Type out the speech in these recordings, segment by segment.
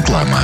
Реклама.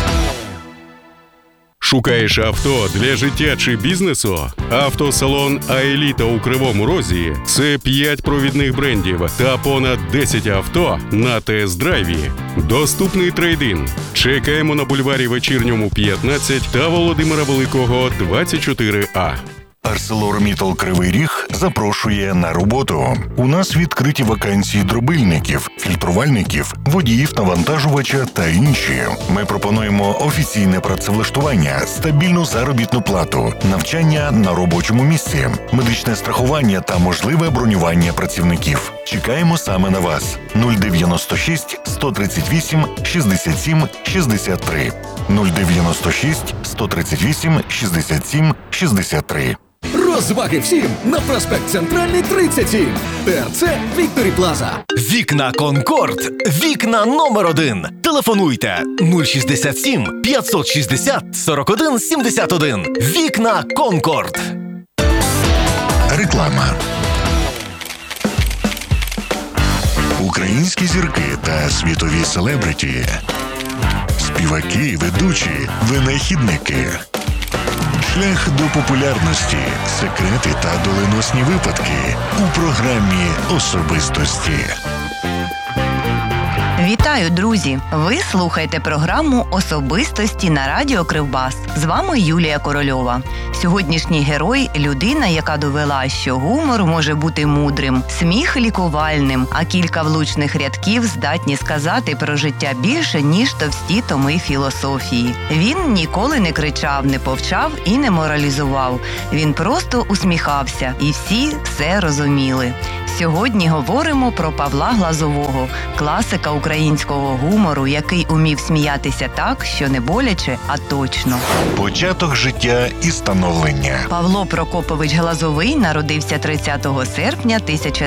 Шукаєш авто для життя чи бізнесу? Автосалон «Аеліта» у Кривому Розі – це 5 провідних брендів та понад 10 авто на тест-драйві. Доступний трейд-ін. Чекаємо на бульварі Вечірньому, 15 та Володимира Великого, 24А. ArcelorMittal Кривий Ріг запрошує на роботу. У нас відкриті вакансії дробильників, фільтрувальників, водіїв навантажувача та інші. Ми пропонуємо офіційне працевлаштування, стабільну заробітну плату, навчання на робочому місці, медичне страхування та можливе бронювання працівників. Чекаємо саме на вас. 096 138 67 63. 096 138 67 63. Розваги всім на проспект Центральний, 37. ТРЦ Вікторі Плаза. Вікна Конкорд. Вікна номер 1. Телефонуйте 067 560 41 71. Вікна Конкорд. Реклама. Українські зірки та світові селебриті. Співаки, ведучі, винахідники. Шлях до популярності, секрети та доленосні випадки у програмі «Особистості». Вітаю, друзі! Ви слухаєте програму «Особистості» на радіо Кривбас. З вами Юлія Корольова. Сьогоднішній герой – людина, яка довела, що гумор може бути мудрим, сміх – лікувальним, а кілька влучних рядків здатні сказати про життя більше, ніж товсті томи філософії. Він ніколи не кричав, не повчав і не моралізував. Він просто усміхався, і всі все розуміли. Сьогодні говоримо про Павла Глазового, класика українського гумору, який умів сміятися так, що не боляче, а точно. Початок життя і становлення. Павло Прокопович Глазовий народився 30 серпня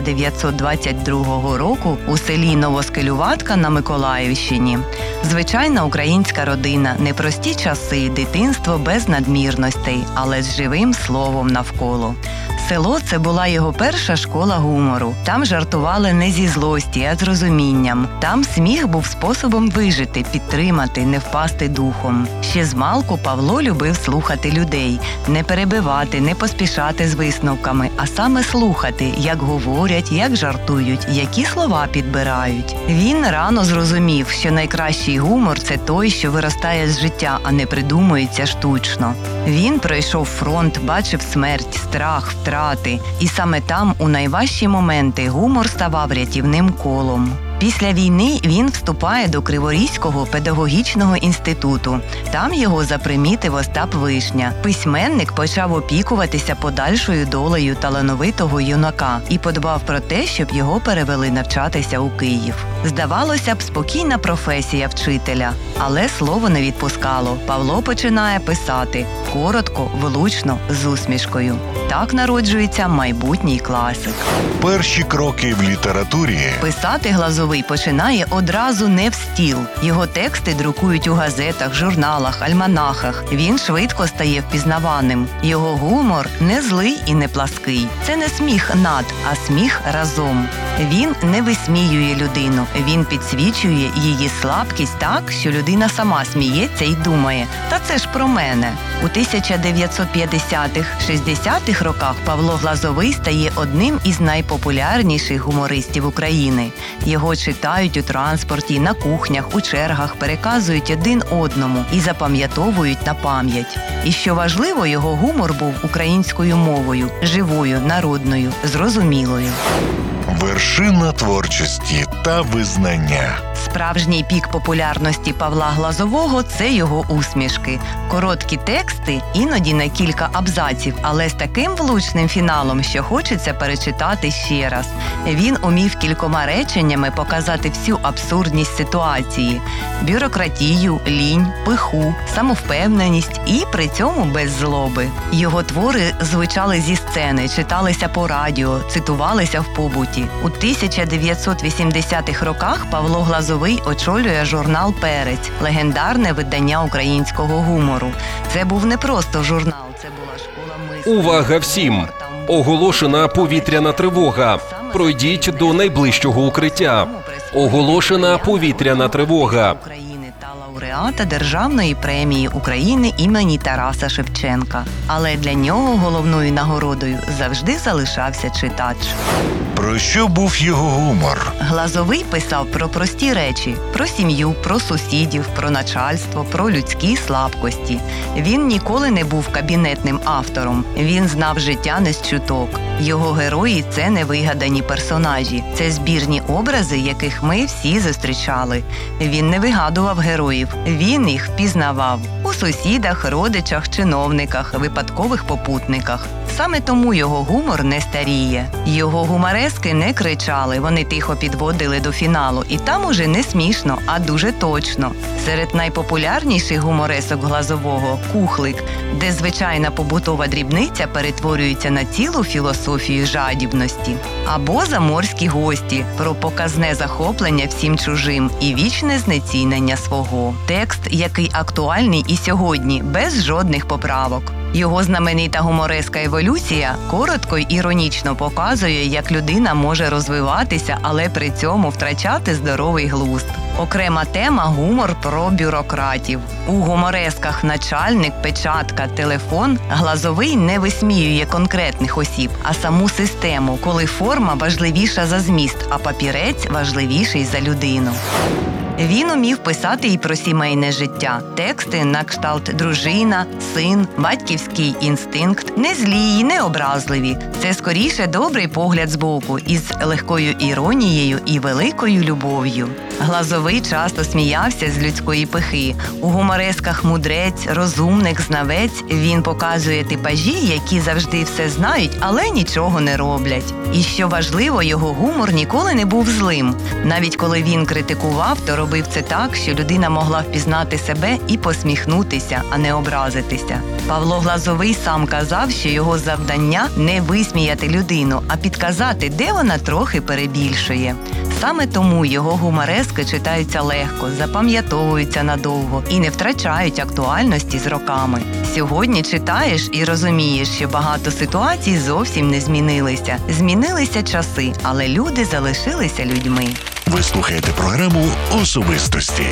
1922 року у селі Новоскелюватка на Миколаївщині. Звичайна українська родина, непрості часи, дитинство без надмірностей, але з живим словом навколо. Село – це була його перша школа гумору. Там жартували не зі злості, а з розумінням. Там сміх був способом вижити, підтримати, не впасти духом. Ще змалку Павло любив слухати людей. Не перебивати, не поспішати з висновками, а саме слухати, як говорять, як жартують, які слова підбирають. Він рано зрозумів, що найкращий гумор – це той, що виростає з життя, а не придумується штучно. Він пройшов фронт, бачив смерть, страх, втрати. І саме там, у найважчі моменти, гумор ставав рятівним колом. Після війни він вступає до Криворізького педагогічного інституту. Там його запримітив Остап Вишня. Письменник почав опікуватися подальшою долею талановитого юнака і подбав про те, щоб його перевели навчатися у Київ. Здавалося б, спокійна професія вчителя, але слово не відпускало. Павло починає писати коротко, влучно, з усмішкою. Так народжується майбутній класик. Перші кроки в літературі. Писати Глазовий починає одразу не в стіл. Його тексти друкують у газетах, журналах, альманахах. Він швидко стає впізнаваним. Його гумор не злий і не плаский. Це не сміх над, а сміх разом. Він не висміює людину. Він підсвічує її слабкість так, що людина сама сміється і думає «та це ж про мене». У 1950-60-х роках Павло Глазовий стає одним із найпопулярніших гумористів України. Його читають у транспорті, на кухнях, у чергах, переказують один одному і запам'ятовують на пам'ять. І що важливо, його гумор був українською мовою, живою, народною, зрозумілою. Вершина творчості та визнання. Справжній пік популярності Павла Глазового – це його усмішки. Короткі тексти, іноді на кілька абзаців, але з таким влучним фіналом, що хочеться перечитати ще раз. Він умів кількома реченнями показати всю абсурдність ситуації – бюрократію, лінь, пиху, самовпевненість і при цьому без злоби. Його твори звучали зі сцени, читалися по радіо, цитувалися в побуті. У 1980-х роках Павло Глазовий очолює журнал «Перець» – легендарне видання українського гумору. Це був не просто журнал, це була школа мислення. Увага всім! Оголошена повітряна тривога. Пройдіть до найближчого укриття. Оголошена повітряна тривога. лауреата Державної премії України імені Тараса Шевченка. Але для нього головною нагородою завжди залишався читач. Про що був його гумор? Глазовий писав про прості речі – про сім'ю, про сусідів, про начальство, про людські слабкості. Він ніколи не був кабінетним автором. Він знав життя не з чуток. Його герої – це не вигадані персонажі. Це збірні образи, яких ми всі зустрічали. Він не вигадував героїв. Він їх впізнавав. У сусідах, родичах, чиновниках, випадкових попутниках. Саме тому його гумор не старіє. Його гуморески не кричали, вони тихо підводили до фіналу. І там уже не смішно, а дуже точно. Серед найпопулярніших гуморесок Глазового – «Кухлик», де звичайна побутова дрібниця перетворюється на цілу філософію жадібності. Або «Заморські гості» про показне захоплення всім чужим і вічне знецінення свого. Текст, який актуальний і сьогодні, без жодних поправок. Його знаменита гумореска «Еволюція» коротко й іронічно показує, як людина може розвиватися, але при цьому втрачати здоровий глузд. Окрема тема – гумор про бюрократів. У гуморесках «Начальник», «Печатка», «Телефон» Глазовий не висміює конкретних осіб, а саму систему, коли форма важливіша за зміст, а папірець важливіший за людину. Він умів писати і про сімейне життя. Тексти на кшталт «Дружина», «Син», «Батьківський інстинкт» не злі й не образливі. Це скоріше добрий погляд збоку із легкою іронією і великою любов'ю. Глазовий часто сміявся з людської пихи. У гуморесках «Мудрець», «Розумник», «Знавець» він показує типажі, які завжди все знають, але нічого не роблять. І що важливо, його гумор ніколи не був злим. Навіть коли він критикував, то робив це так, що людина могла впізнати себе і посміхнутися, а не образитися. Павло Глазовий сам казав, що його завдання – не висміяти людину, а підказати, де вона трохи перебільшує. Саме тому його гуморески читаються легко, запам'ятовуються надовго і не втрачають актуальності з роками. Сьогодні читаєш і розумієш, що багато ситуацій зовсім не змінилися. Змінилися часи, але люди залишилися людьми. Ви слухаєте програму «Особистості».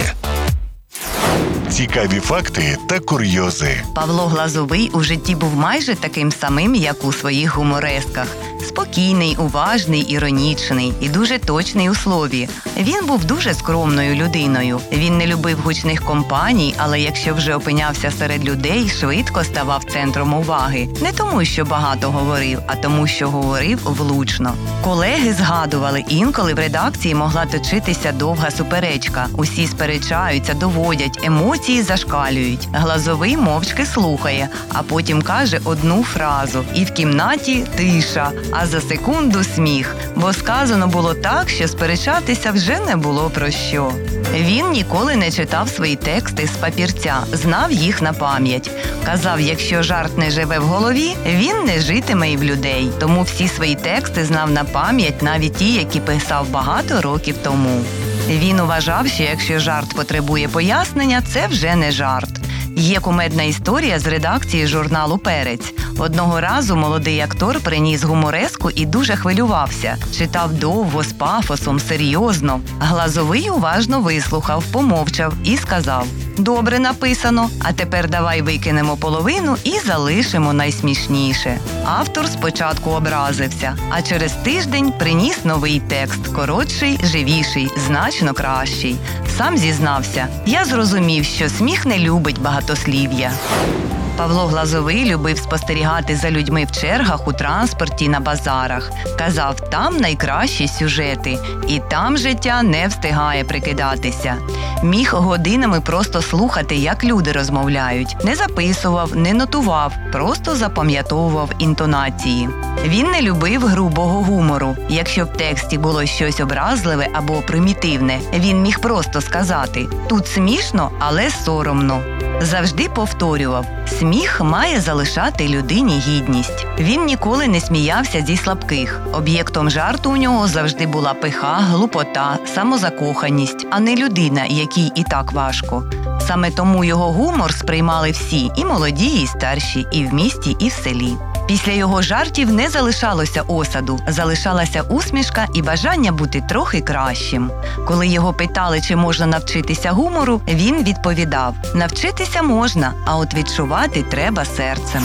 Цікаві факти та курйози. Павло Глазовий у житті був майже таким самим, як у своїх гуморесках. Спокійний, уважний, іронічний і дуже точний у слові. Він був дуже скромною людиною. Він не любив гучних компаній, але якщо вже опинявся серед людей, швидко ставав центром уваги. Не тому, що багато говорив, а тому, що говорив влучно. Колеги згадували, інколи в редакції могла точитися довга суперечка. Усі сперечаються, доводять, емоції зашкалюють. Глазовий мовчки слухає, а потім каже одну фразу. І в кімнаті тиша, а за секунду сміх, бо сказано було так, що сперечатися вже не було про що. Він ніколи не читав свої тексти з папірця, знав їх на пам'ять. Казав, якщо жарт не живе в голові, він не житиме і в людей. Тому всі свої тексти знав на пам'ять, навіть ті, які писав багато років тому. Він вважав, що якщо жарт потребує пояснення, це вже не жарт. Є кумедна історія з редакції журналу «Перець». Одного разу молодий актор приніс гумореску і дуже хвилювався. Читав довго, з пафосом, серйозно. Глазовий уважно вислухав, помовчав і сказав: «Добре написано, а тепер давай викинемо половину і залишимо найсмішніше». Автор спочатку образився, а через тиждень приніс новий текст, коротший, живіший, значно кращий. Сам зізнався: «Я зрозумів, що сміх не любить багатослів'я». Павло Глазовий любив спостерігати за людьми в чергах, у транспорті, на базарах. Казав, там найкращі сюжети, і там життя не встигає прикидатися. Міг годинами просто слухати, як люди розмовляють. Не записував, не нотував, просто запам'ятовував інтонації. Він не любив грубого гумору. Якщо в тексті було щось образливе або примітивне, він міг просто сказати: «Тут смішно, але соромно». Завжди повторював: сміх має залишати людині гідність. Він ніколи не сміявся зі слабких. Об'єктом жарту у нього завжди була пиха, глупота, самозакоханість, а не людина, якій і так важко. Саме тому його гумор сприймали всі – і молоді, і старші, і в місті, і в селі. Після його жартів не залишалося осаду, залишалася усмішка і бажання бути трохи кращим. Коли його питали, чи можна навчитися гумору, він відповідав: «Навчитися можна, а от відчувати треба серцем».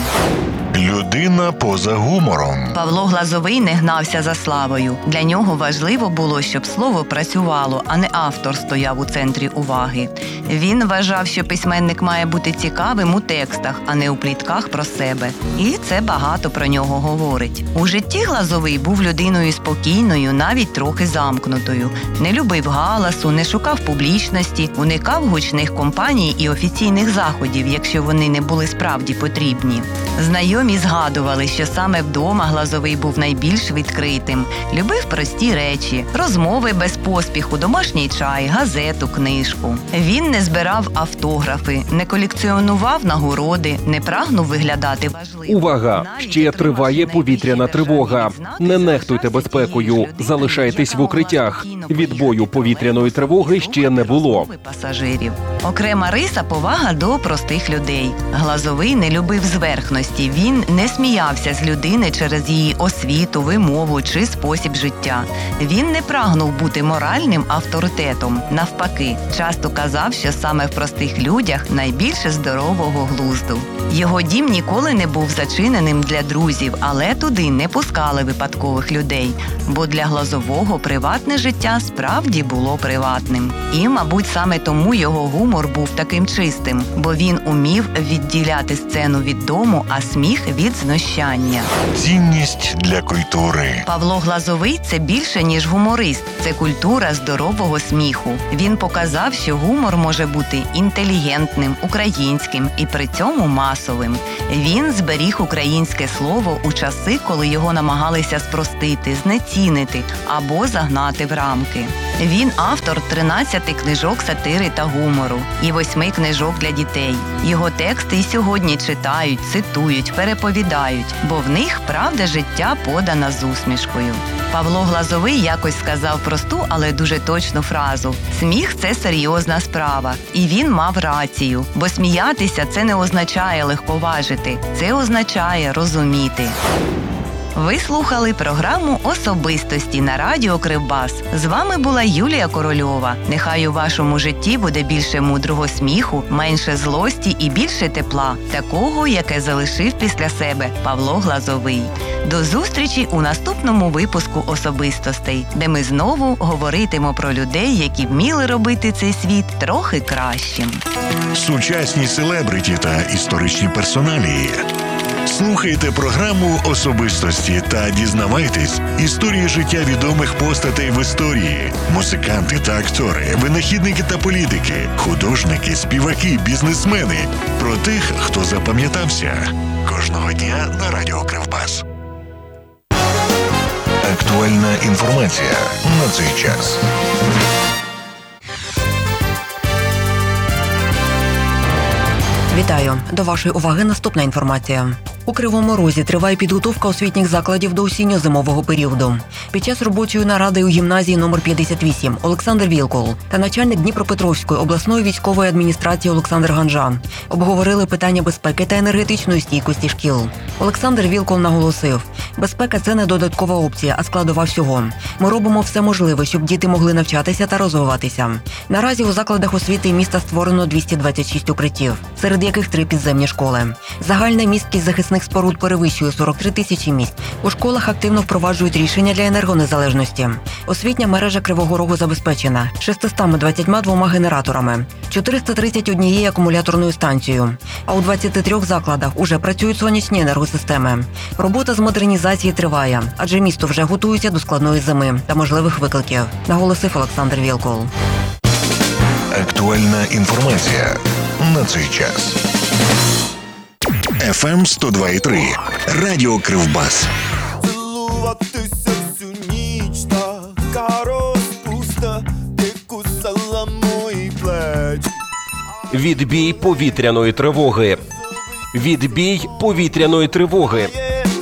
Людина поза гумором. Павло Глазовий не гнався за славою. Для нього важливо було, щоб слово працювало, а не автор стояв у центрі уваги. Він вважав, що письменник має бути цікавим у текстах, а не у плітках про себе. І це багато про нього говорить. У житті Глазовий був людиною спокійною, навіть трохи замкнутою. Не любив галасу, не шукав публічності, уникав гучних компаній і офіційних заходів, якщо вони не були справді потрібні. Знайомі згадували, що саме вдома Глазовий був найбільш відкритим. Любив прості речі, розмови без поспіху, домашній чай, газету, книжку. Він не збирав автографи, не колекціонував нагороди, не прагнув виглядати важливим. Увага! Ще триває повітряна тривога. Не нехтуйте безпекою. Залишайтесь в укриттях. Відбою повітряної тривоги ще не було. Пасажирів. Окрема риса – повага до простих людей. Глазовий не любив зверхності. Він не сміявся з людини через її освіту, вимову чи спосіб життя. Він не прагнув бути моральним авторитетом. Навпаки, часто казав, що саме в простих людях найбільше здорового глузду. Його дім ніколи не був зачиненим для друзів, але туди не пускали випадкових людей. Бо для Глазового приватне життя справді було приватним. І, мабуть, саме тому його гумор був таким чистим, бо він умів відділяти сцену від дому, а сміх від знущання. Цінність для культури. Павло Глазовий – це більше, ніж гуморист. Це культура здорового сміху. Він показав, що гумор може бути інтелігентним, українським і при цьому масовим. Він зберіг українське слово у часи, коли його намагалися спростити, знецінити або загнати в рамки. Він автор 13 книжок сатири та гумору і 8 книжок для дітей. Його тексти і сьогодні читають, цитують, переповідають, бо в них правда життя подана з усмішкою. Павло Глазовий якось сказав просту, але дуже точну фразу: «Сміх – це серйозна справа». І він мав рацію, бо сміятися – це не означає легковажити, це означає розуміти. Ви слухали програму «Особистості» на радіо Кривбас. З вами була Юлія Корольова. Нехай у вашому житті буде більше мудрого сміху, менше злості і більше тепла, такого, яке залишив після себе Павло Глазовий. До зустрічі у наступному випуску «Особистостей», де ми знову говоритимо про людей, які вміли робити цей світ трохи кращим. Сучасні селебриті та історичні персоналії. Слухайте програму «Особистості» та дізнавайтесь історії життя відомих постатей в історії. Музиканти та актори, винахідники та політики, художники, співаки, бізнесмени. Про тих, хто запам'ятався. Кожного дня на радіо Кривбас. Актуальна інформація на цей час. Вітаю! До вашої уваги наступна інформація. У Кривому Розі триває підготовка освітніх закладів до осінньо-зимового періоду. Під час робочої наради у гімназії номер 58 Олександр Вілкул та начальник Дніпропетровської обласної військової адміністрації Олександр Ганжа обговорили питання безпеки та енергетичної стійкості шкіл. Олександр Вілкул наголосив: безпека – це не додаткова опція, а складова всього. Ми робимо все можливе, щоб діти могли навчатися та розвиватися. Наразі у закладах освіти міста створено 226 укриттів, серед яких 3 підземні школи. Загальна місткість захисних споруд перевищує 43 тисячі місць. У школах активно впроваджують рішення для енергонезалежності. Освітня мережа Кривого Рогу забезпечена 622 генераторами, 431 акумуляторною станцією. А у 23 закладах уже працюють сонячні енергосистеми. Робота з модернізації триває, адже місто вже готується до складної зими та можливих викликів, наголосив Олександр Вілкул. Актуальна інформація на цей час. FM 102,3. Радіо Кривбас. Цілуватися всю ніч, така розпуста, ти кусала мої плечі. Відбій повітряної тривоги. Відбій повітряної тривоги.